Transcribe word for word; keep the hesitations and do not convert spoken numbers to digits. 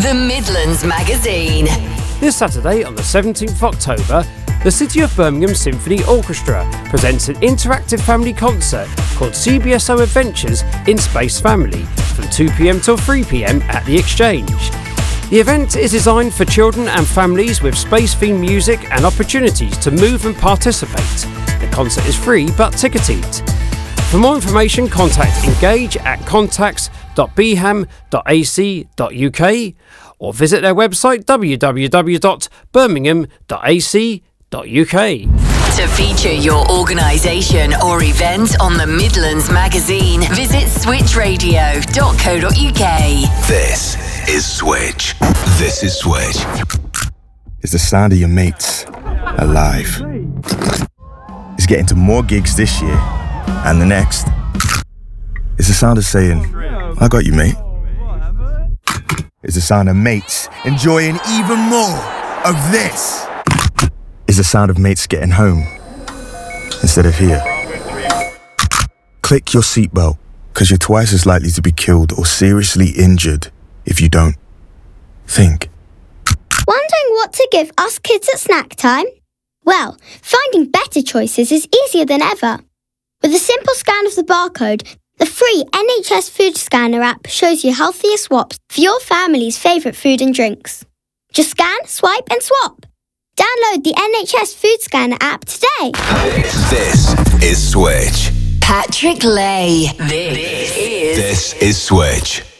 The Midlands Magazine. This Saturday, on the seventeenth of October, the City of Birmingham Symphony Orchestra presents an interactive family concert called C B S O Adventures in Space Family from two p m till three p m at the Exchange. The event is designed for children and families with space-themed music and opportunities to move and participate. The concert is free but ticketed. For more information, contact Engage at contacts dot b ham dot a c dot u k or visit their website w w w dot birmingham dot a c dot u k. To feature your organisation or event on the Midlands Magazine, visit switch radio dot co dot u k. This is Switch. This is Switch. It's the sound of your mates alive. It's getting to more gigs this year and the next. It's the sound of saying, I got you, mate. It's the sound of mates enjoying even more of this. It's the sound of mates getting home instead of here. Click your seatbelt, because you're twice as likely to be killed or seriously injured if you don't. Think. Wondering what to give us kids at snack time? Well, finding better choices is easier than ever. With a simple scan of the barcode, the free N H S Food Scanner app shows you healthier swaps for your family's favourite food and drinks. Just scan, swipe and swap. Download the N H S Food Scanner app today. This is Switch. Patrick Lay. This is This is Switch.